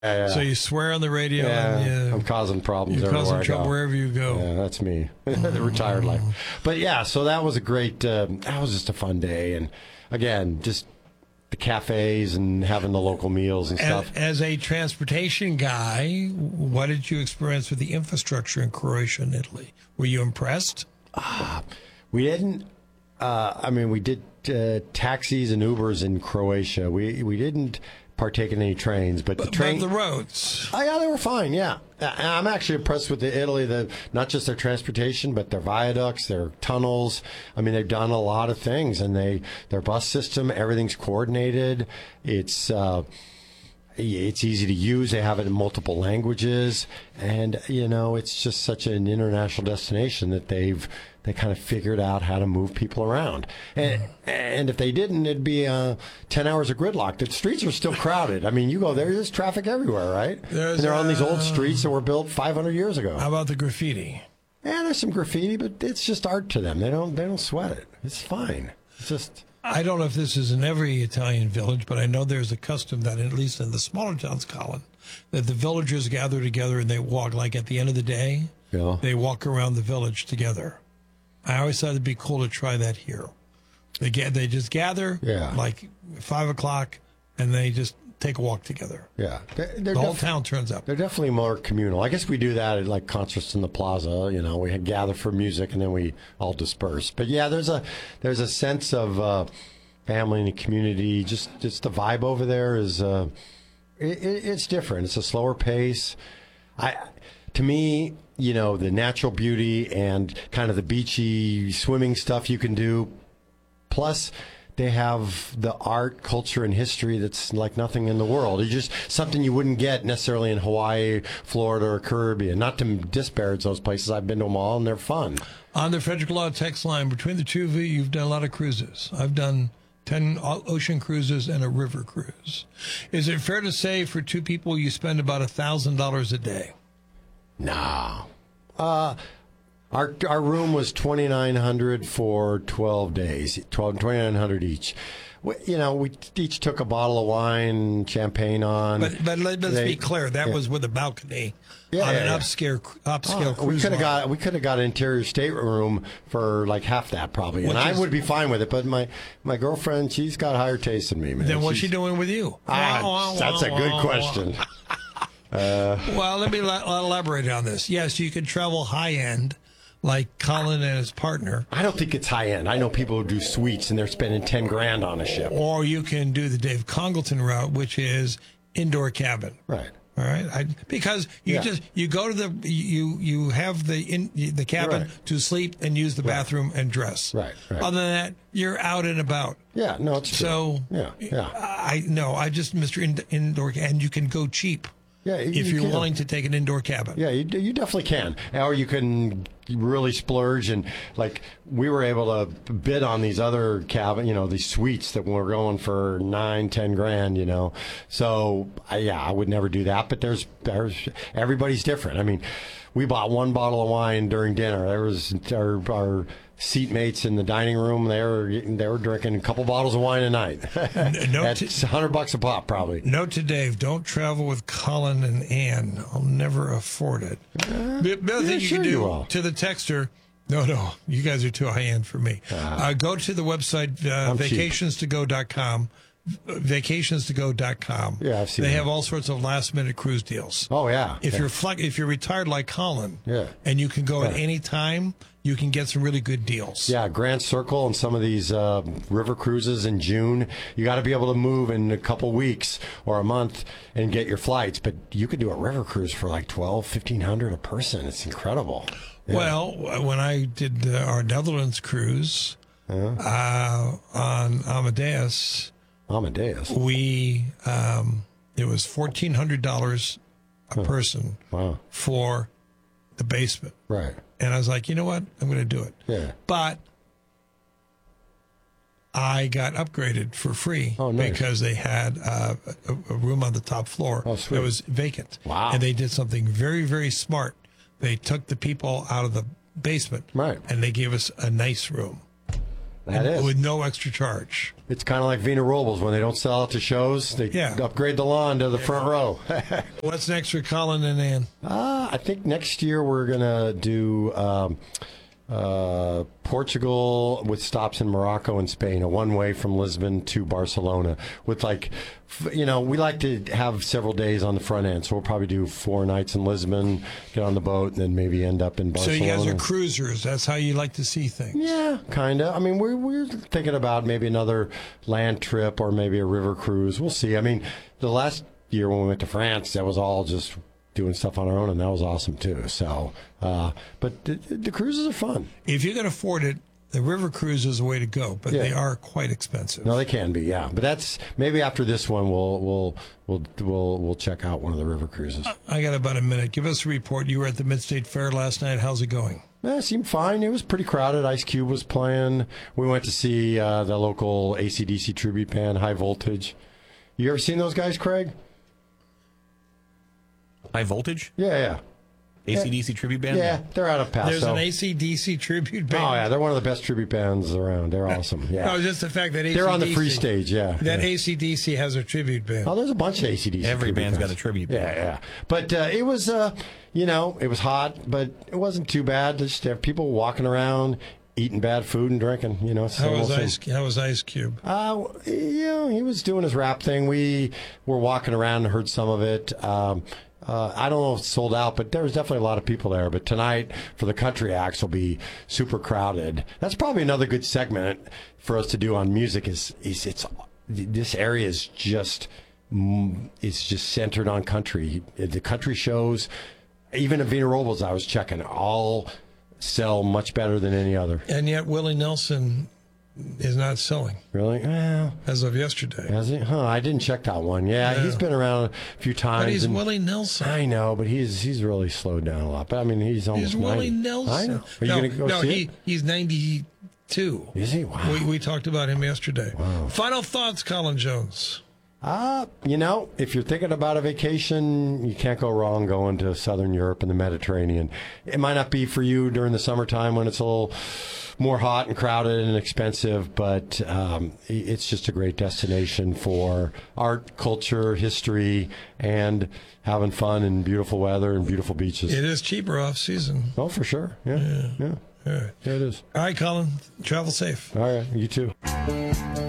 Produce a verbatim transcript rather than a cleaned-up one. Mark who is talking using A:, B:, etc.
A: Yeah, yeah.
B: So you swear on the radio.
A: Yeah,
B: and you,
A: I'm causing problems
B: you're
A: everywhere
B: causing
A: I
B: trouble
A: go.
B: wherever you go.
A: Yeah, that's me. The retired life. But yeah, so that was a great, uh, that was just a fun day. And again, just the cafes and having the local meals and stuff.
B: As, as a transportation guy, what did you experience with the infrastructure in Croatia and Italy? Were you impressed?
A: Uh, we didn't, uh, I mean, we did uh, taxis and Ubers in Croatia. We, we didn't partake in any trains, but the
B: but,
A: train,
B: but the roads.
A: Oh yeah, they were fine. Yeah, I'm actually impressed with the Italy. The not just their transportation, but their viaducts, their tunnels. I mean, they've done a lot of things, and they their bus system, everything's coordinated. It's uh, it's easy to use. They have it in multiple languages, and you know, it's just such an international destination that they've. They kind of figured out how to move people around. And, and if they didn't, it'd be uh, ten hours of gridlock. The streets are still crowded. I mean, you go there, there's traffic everywhere, right?
B: There's,
A: and they're on these old
B: uh,
A: streets that were built five hundred years ago.
B: How about the graffiti?
A: Yeah, there's some graffiti, but it's just art to them. They don't, they don't sweat it. It's fine. It's just...
B: I don't know if this is in every Italian village, but I know there's a custom that, at least in the smaller towns, Colin, that the villagers gather together and they walk, like at the end of the day,
A: yeah.
B: they walk around the village together. I always thought it'd be cool to try that here. They get, they just gather,
A: yeah.
B: like five o'clock, and they just take a walk together.
A: Yeah, they're, they're
B: the whole
A: def-
B: town turns up.
A: They're definitely more communal. I guess we do that at like concerts in the plaza. You know, we gather for music and then we all disperse. But yeah, there's a there's a sense of uh, family and community. Just just the vibe over there is uh, it, it, it's different. It's a slower pace. I to me. You know, the natural beauty and kind of the beachy swimming stuff you can do. Plus, they have the art, culture, and history that's like nothing in the world. It's just something you wouldn't get necessarily in Hawaii, Florida, or Caribbean. Not to disparage those places. I've been to them all, and they're fun.
B: On the Frederick Law text line, between the two of you, you've done a lot of cruises. I've done ten ocean cruises and a river cruise. Is it fair to say for two people you spend about one thousand dollars a day?
A: No. Uh, our our room was twenty-nine hundred for twelve days, twelve, twenty-nine hundred each. We, you know, we each took a bottle of wine, champagne on.
B: But, but let's
A: they,
B: be clear, that
A: yeah.
B: was with a balcony
A: yeah,
B: on
A: yeah,
B: an
A: yeah.
B: upscale upscale
A: oh, we
B: cruise
A: could have
B: line.
A: got we could have got an interior stateroom for like half that probably, and
B: Which
A: I
B: is,
A: would be fine with it. But my my girlfriend, she's got higher taste than me, man.
B: Then what's
A: she's,
B: she doing with you?
A: Ah, that's a good question. Uh,
B: well, let me la- elaborate on this. Yes, you can travel high end, like Colin and his partner.
A: I don't think it's high end. I know people who do suites and they're spending ten grand on a ship.
B: Or you can do the Dave Congleton route, which is indoor cabin.
A: Right.
B: All right. I, because you
A: Yeah.
B: just you go to the you you have the in the cabin
A: Right.
B: to sleep and use the bathroom and dress.
A: Right, right.
B: Other than that, you're out and about.
A: Yeah. No, it's true.
B: So
A: yeah, yeah.
B: I no, I just Mister In, indoor, and you can go cheap.
A: Yeah,
B: if
A: you
B: you're
A: can.
B: willing to take an indoor cabin.
A: Yeah, you, you definitely can. Or you can really splurge and like we were able to bid on these other cabin, you know, these suites that were going for nine, ten grand, you know. So I, yeah, I would never do that. But there's there's everybody's different. I mean, we bought one bottle of wine during dinner. There was our, our seatmates in the dining room. They were they were drinking a couple bottles of wine a night.
B: Note
A: That's a hundred bucks a pop, probably.
B: Note to Dave: don't travel with Colin and Ann. I'll never afford it.
A: Uh,
B: the the other
A: yeah,
B: thing you
A: sure
B: can
A: you
B: do
A: will.
B: to the texter. No, no, you guys are too high end for me. Uh, uh, go to the website uh, vacations to go dot com. vacations to go dot com.
A: Yeah, I've seen
B: They
A: that.
B: have all sorts of last minute cruise deals.
A: Oh yeah.
B: If
A: yeah.
B: you're fle- if you're retired like Colin,
A: Yeah.
B: and you can go at
A: Yeah.
B: any time, you can get some really good deals.
A: Yeah, Grand Circle and some of these uh, river cruises in June. You got to be able to move in a couple weeks or a month and get your flights. But you could do a river cruise for like twelve, fifteen hundred a person. It's incredible. Yeah.
B: Well, when I did uh, our Netherlands cruise
A: Yeah.
B: uh, on Amadeus,
A: Amadeus.
B: we um, it was fourteen hundred dollars a person
A: Wow.
B: for the basement.
A: Right.
B: And I was like, you know what? I'm going to do it.
A: Yeah.
B: But I got upgraded for free
A: Oh, nice.
B: because they had uh, a, a room on the top floor
A: Oh, sweet.
B: that was vacant.
A: Wow.
B: And they did something very, very smart. They took the people out of the basement,
A: Right.
B: and they gave us a nice room.
A: That is.
B: With no extra charge.
A: It's kind of like Vina Robles. When they don't sell out to shows, they
B: Yeah.
A: upgrade the lawn to the front row.
B: What's next for Colin and Ann?
A: uh, I think next year we're going to do um, uh, Portugal with stops in Morocco and Spain, a one-way from Lisbon to Barcelona. With like, f- you know, we like to have several days on the front end, so we'll probably do four nights in Lisbon, get on the boat, and then maybe end up in
B: So
A: Barcelona.
B: you guys are cruisers. That's how you like to see things.
A: Yeah, kind of. I mean, we're we're thinking about maybe another land trip or maybe a river cruise. We'll see. I mean, the last year when we went to France, that was all just doing stuff on our own, and that was awesome too. So, uh, but the, the cruises are fun.
B: If you can afford it, the river cruise is the way to go, but
A: Yeah.
B: they are quite expensive.
A: No, they can be, yeah. But that's maybe after this one, we'll we'll we'll we'll we'll check out one of the river cruises.
B: I got about a minute. Give us a report. You were at the Mid-State Fair last night. How's it going?
A: Yeah, it seemed fine. It was pretty crowded. Ice Cube was playing. We went to see uh, the local A C D C tribute band, High Voltage. You ever seen those guys, Craig?
C: High Voltage?
A: Yeah, yeah.
C: A C D C tribute band?
A: Yeah, they're out of Paso.
B: There's an A C D C tribute band.
A: Oh yeah, they're one of the best tribute bands around. They're awesome. Yeah,
B: No, just the fact that A C D C,
A: they're on the free stage. Yeah,
B: that
A: yeah.
B: A C D C has a tribute band.
A: Oh, there's a bunch of A C D C.
C: Every
A: tribute
C: band's
A: bands.
C: got a tribute band.
A: Yeah, yeah. But uh, it was, uh, you know, it was hot, but it wasn't too bad. Just have people walking around, eating bad food and drinking. You know,
B: How
A: same
B: was
A: old thing.
B: Ice? How was Ice Cube?
A: Uh, you know, he was doing his rap thing. We were walking around and heard some of it. Um, uh, I don't know if it's sold out, but there was definitely a lot of people there. But tonight, for the country acts, will be super crowded. That's probably another good segment for us to do on music. Is is it's this area is just mm, it's just centered on country. The country shows, even at Vina Robles, I was checking, all sell much better than any other.
B: And yet Willie Nelson is not selling
A: Really? Well,
B: as of yesterday.
A: has he? Huh, I didn't check that one. Yeah,
B: Yeah.
A: he's been around a few times.
B: But he's
A: and-
B: Willie Nelson.
A: I know, but he's he's really slowed down a lot. But I mean, he's almost
B: He's Willie
A: ninety.
B: Nelson.
A: I know. Are you
B: no,
A: going to go
B: no,
A: see
B: he,
A: it?
B: he's ninety-two.
A: Is he? Wow.
B: We, we talked about him yesterday.
A: Wow.
B: Final thoughts, Colin Jones.
A: Uh, you know, if you're thinking about a vacation, you can't go wrong going to Southern Europe and the Mediterranean. It might not be for you during the summertime when it's a little more hot and crowded and expensive, but um, it's just a great destination for art, culture, history, and having fun and beautiful weather and beautiful beaches.
B: It is cheaper off season.
A: Oh, for sure. Yeah, yeah, yeah,
B: All right.
A: yeah it is.
B: All right, Colin. Travel safe.
A: All right, you too.